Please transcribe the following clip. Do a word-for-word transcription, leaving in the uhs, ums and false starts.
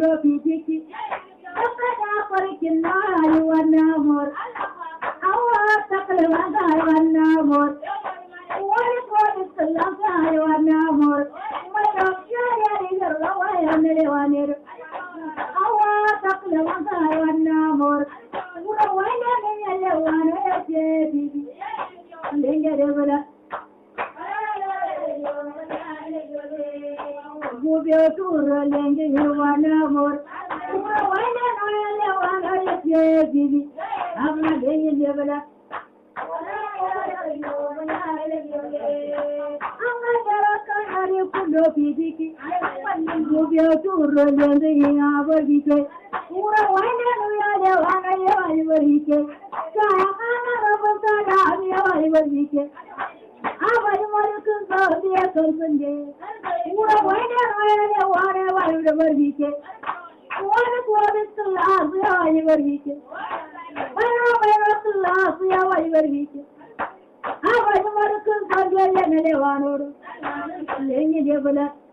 kundo fitiki kada farkin na yi wannan mor awa takalma ga wannan mor wani kodi sallan ga yi wannan mor mai da shari'a da rawa ya mere wani awa takalma ga wannan mor wura wani ne ya wani ya ce bibi lenge de bala Gubyo turo lenge wana mor wura wani ne ya wani ya ce bibi amma lenge de bala amma jara kan hari kundo bidiki gubyo turo lenge ya bogike wura wani ne ya wani ya bogike ka ana rabta da ya bogike abadi marukun so dia kunje wura wani ne wani wani da bogike wani ko bisalla ya bogike wani wani bisalla ya bogike abadi marukun so dia ne le wanoro lenye de bala